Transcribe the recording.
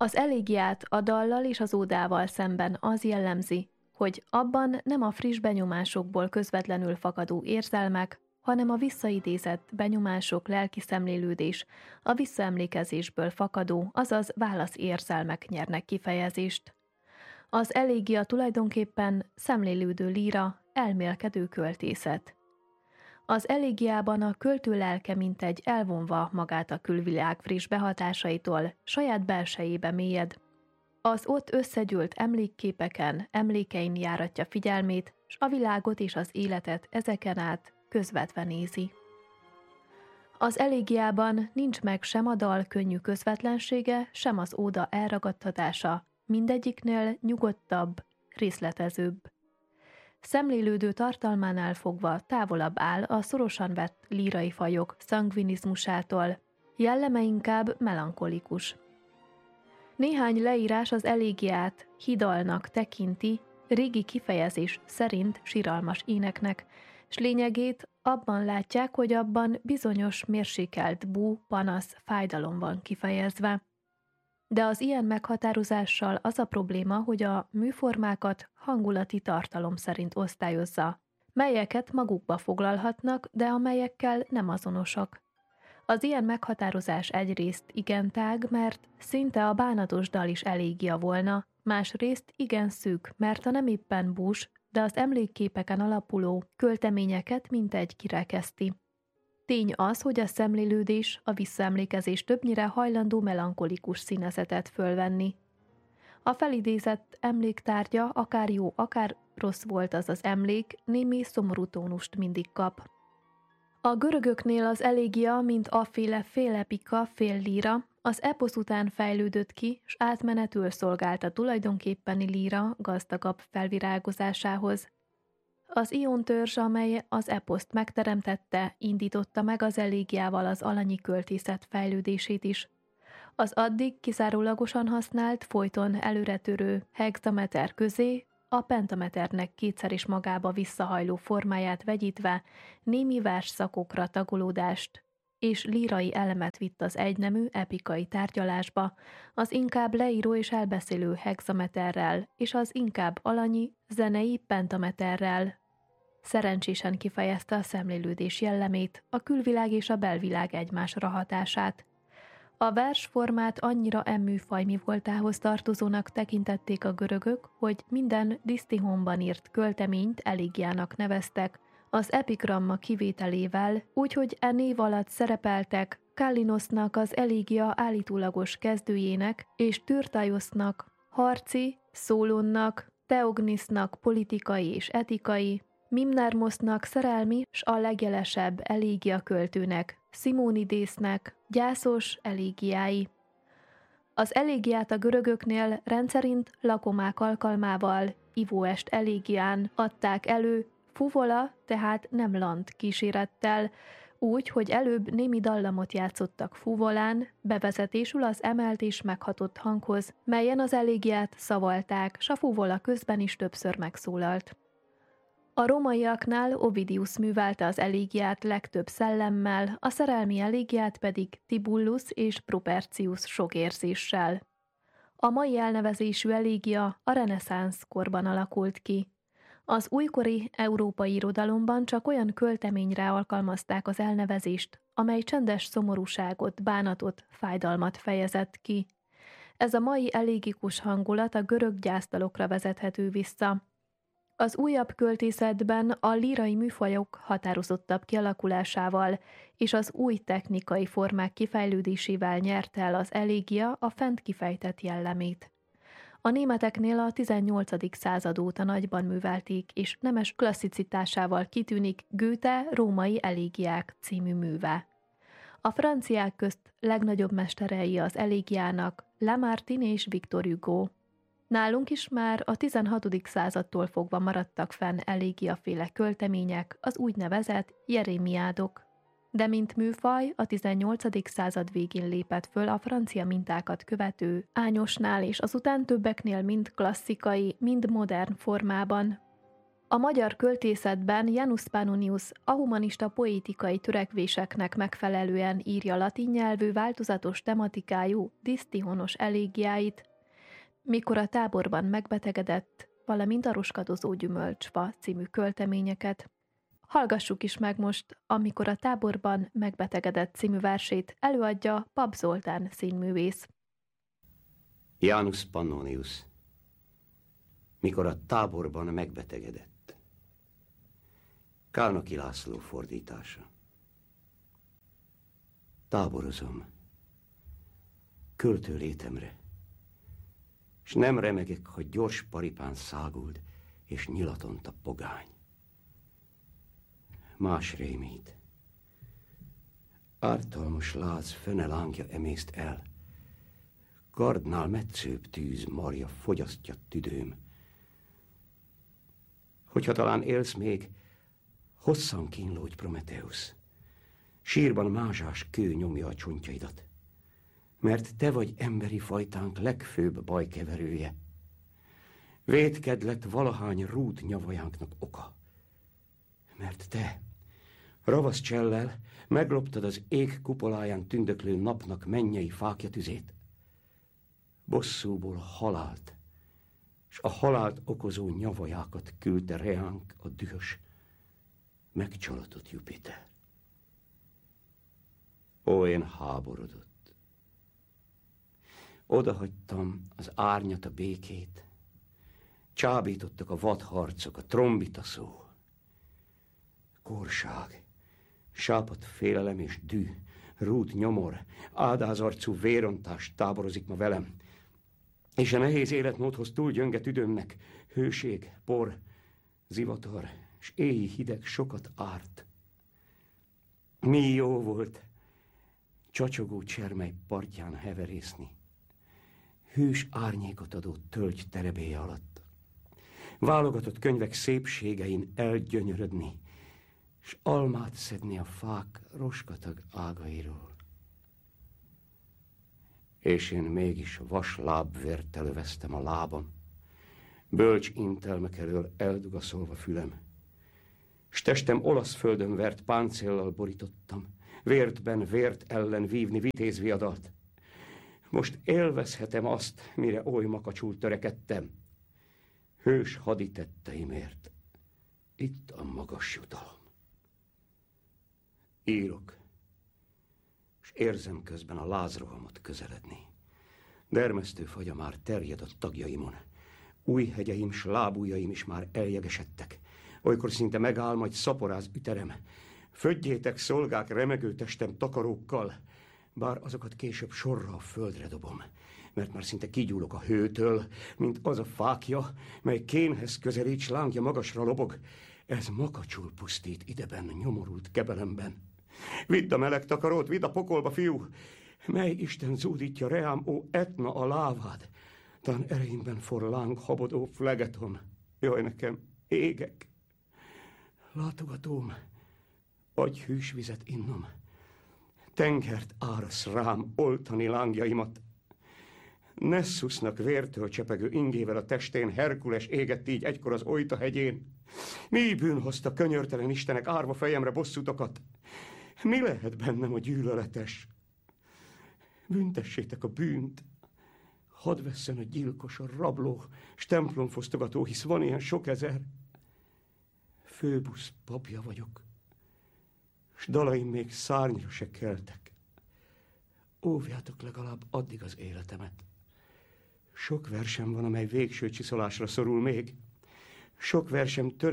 Az elégiát a dallal és az ódával szemben az jellemzi, hogy abban nem a friss benyomásokból közvetlenül fakadó érzelmek, hanem a visszaidézett benyomások, lelki szemlélődés, a visszaemlékezésből fakadó, azaz válaszérzelmek nyernek kifejezést. Az elégia tulajdonképpen szemlélődő líra, elmélkedő költészet. Az elégiában a költő lelke mintegy elvonva magát a külvilág friss behatásaitól, saját belsejébe mélyed. Az ott összegyűlt emlékképeken, emlékein járatja figyelmét, s a világot és az életet ezeken át közvetve nézi. Az elégiában nincs meg sem a dal könnyű közvetlensége, sem az óda elragadtatása, mindegyiknél nyugodtabb, részletezőbb. Szemlélődő tartalmánál fogva távolabb áll a szorosan vett lírai fajok szangvinizmusától, jelleme inkább melankolikus. Néhány leírás az elégiát hidalnak tekinti, régi kifejezés szerint siralmas éneknek, s lényegét abban látják, hogy abban bizonyos mérsékelt bú, panasz, fájdalom van kifejezve. De az ilyen meghatározással az a probléma, hogy a műformákat hangulati tartalom szerint osztályozza, melyeket magukba foglalhatnak, de amelyekkel nem azonosak. Az ilyen meghatározás egyrészt igen tág, mert szinte a bánatos dal is elégia volna, másrészt igen szűk, mert a nem éppen bús, de az emlékképeken alapuló költeményeket mintegy kirekeszti. Tény az, hogy a szemlélődés, a visszaemlékezés többnyire hajlandó melankolikus színezetet fölvenni. A felidézett emléktárgya akár jó, akár rossz volt az az emlék, némi szomorú tónust mindig kap. A görögöknél az elégia, mint fél epika, fél líra, az eposz után fejlődött ki, s átmenetül szolgált a tulajdonképpeni líra gazdagabb felvirágozásához. Az ion törzs, amely az eposzt megteremtette, indította meg az elégiával az alanyi költészet fejlődését is. Az addig kizárólagosan használt, folyton előretörő hexameter közé a pentameternek kétszer is magába visszahajló formáját vegyítve némi versszakokra tagolódást és lírai elemet vitt az egynemű epikai tárgyalásba, az inkább leíró és elbeszélő hexameterrel és az inkább alanyi, zenei pentameterrel. Szerencsésen kifejezte a szemlélődés jellemét, a külvilág és a belvilág egymásra hatását. A versformát annyira műfaj voltához tartozónak tekintették a görögök, hogy minden disztihonban írt költeményt elégiának neveztek, az epigramma kivételével, úgyhogy név alatt szerepeltek Kallinosznak az elégia állítólagos kezdőjének és Tyrtaiosznak harci, Szólonnak, Teognisznak politikai és etikai, Mimnermosznak szerelmi s a legjelesebb elégia költőnek, Simonidésznek gyászos elégiái. Az elégiát a görögöknél rendszerint lakomák alkalmával, ivóest elégián adták elő, fuvola, tehát nem lant kísérettel, úgy, hogy előbb némi dallamot játszottak fuvolán, bevezetésül az emelt és meghatott hanghoz, melyen az elégiát szavalták, s a fuvola közben is többször megszólalt. A rómaiaknál Ovidius művelte az elégiát legtöbb szellemmel, a szerelmi elégiát pedig Tibullus és Propercius sok érzéssel. A mai elnevezésű elégia a reneszánsz korban alakult ki. Az újkori európai irodalomban csak olyan költeményre alkalmazták az elnevezést, amely csendes szomorúságot, bánatot, fájdalmat fejezett ki. Ez a mai elégikus hangulat a görög gyászdalokra vezethető vissza. Az újabb költészetben a lírai műfajok határozottabb kialakulásával és az új technikai formák kifejlődésével nyerte el az elégia a fent kifejtett jellemét. A németeknél a 18. század óta nagyban művelték, és nemes klasszicitásával kitűnik Goethe római elégiák című műve. A franciák közt legnagyobb mesterei az elégiának Lamartine és Victor Hugo. Nálunk is már a 16. századtól fogva maradtak fenn elégiaféle költemények, az úgynevezett jerémiádok. De mint műfaj a 18. század végén lépett föl a francia mintákat követő Ányosnál és azután többeknél mind klasszikai, mind modern formában. A magyar költészetben Janus Pannonius a humanista poétikai törekvéseknek megfelelően írja latin nyelvű változatos tematikájú disztihonos elégiáit, Mikor a táborban megbetegedett, valamint a roskadozó gyümölcsfa című költeményeket. Hallgassuk is meg most, Amikor a táborban megbetegedett című versét előadja Pap Zoltán színművész. Janus Pannonius. Mikor a táborban megbetegedett. Kálnoky László fordítása. Táborozom. Költő létemre. S nem remegek, hogy gyors paripán száguld, és nyilatont a pogány. Más rémít. Ártalmas láz fene lángja emészt el. Gardnál metszőbb tűz marja fogyasztja tüdőm. Hogyha talán élsz még, hosszan kínlódj, Prometeusz. Sírban mázsás kő nyomja a csontjaidat, mert te vagy emberi fajtánk legfőbb bajkeverője. Vétked lett valahány rút nyavajánknak oka, mert te, ravasz csellel, megloptad az ég kupoláján tündöklő napnak mennyei fákja tüzét. Bosszúból halált, s a halált okozó nyavajákat küldte reánk a dühös, megcsalatott Jupiter. Ó, én háborodott. Odahagytam az árnyat, a békét, csábítottak a vadharcok, a trombita szó. Korság, sápadt félelem és dű, rút nyomor, áldázarcú vérontás táborozik ma velem, és a nehéz életmódhoz túl gyönge tüdőmnek hőség, por, zivatar, s éji hideg sokat árt. Mi jó volt csacsogó csermely partján heverészni, hűs árnyékot adó tölgy terebélye alatt, válogatott könyvek szépségein elgyönyörödni, s almát szedni a fák roskatag ágairól. És én mégis vas lábvért löveztem a lábam, bölcs intelmek elől eldugaszolva fülem, s testem olasz földön vert páncéllal borítottam, vértben vért ellen vívni vitéz viadalt. Most élvezhetem azt, mire oly makacsul törekedtem, hős haditetteimért. Itt a magas jutalom. Írok, és érzem közben a lázrohamot közeledni. Dermesztő fagya már terjed a tagjaimon. Új hegyeim s lábujjaim is már eljegesedtek. Olykor szinte megáll, majd szaporáz üterem. Födjétek, szolgák, remegő testem takarókkal, bár azokat később sorra a földre dobom, mert már szinte kigyúlok a hőtől, mint az a fákja, mely kénhez közelít, s lángja magasra lobog. Ez makacsul pusztít ideben, nyomorult kebelemben. Vidd a meleg takarót, vidd a pokolba, fiú! Mely Isten zúdítja reám, ó Etna, a lávád? Tán ereimben forláng habodó flegeton. Jaj, nekem, égek! Látogatóm, adj hűs vizet innom. Tengert árasz rám oltani lángjaimat. Nesszusznak vértől csepegő ingével a testén Herkules égett így egykor az Ojta hegyén. Mi bűn hozta könyörtelen istenek árva fejemre bosszútokat? Mi lehet bennem a gyűlöletes? Büntessétek a bűnt. Hadd vesszen a gyilkos, a rabló, s templomfosztogató, hisz van ilyen sok ezer. Főbusz papja vagyok, s dalaim még szárnyra se keltek. Óvjátok legalább addig az életemet. Sok versem van, amely végső csiszolásra szorul még. Sok versem